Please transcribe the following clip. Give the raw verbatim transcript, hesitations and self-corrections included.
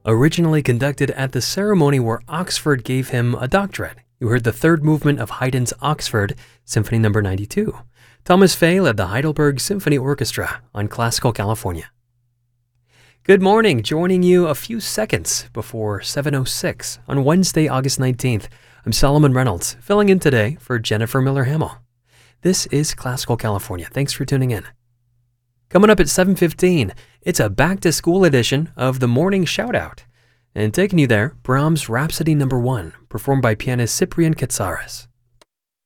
Originally conducted at the ceremony where Oxford gave him a doctorate. You heard the third movement of Haydn's Oxford, Symphony number ninety-two. Thomas Fay led the Heidelberg Symphony Orchestra on Classical California. Good morning, joining you a few seconds before seven oh six on Wednesday, August nineteenth. I'm Solomon Reynolds, filling in today for Jennifer Miller-Hamill. This is Classical California. Thanks for tuning in. Coming up at seven fifteen, it's a back-to-school edition of the Morning Shoutout. And taking you there, Brahms' Rhapsody number one, performed by pianist Cyprian Katsaris.